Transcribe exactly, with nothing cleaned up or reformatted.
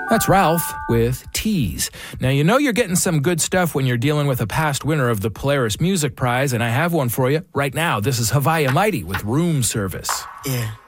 That's Ralph with Tease. Now, you know you're getting some good stuff when you're dealing with a past winner of the Polaris Music Prize, and I have one for you right now. This is Hawaii Mighty with Room Service. Yeah.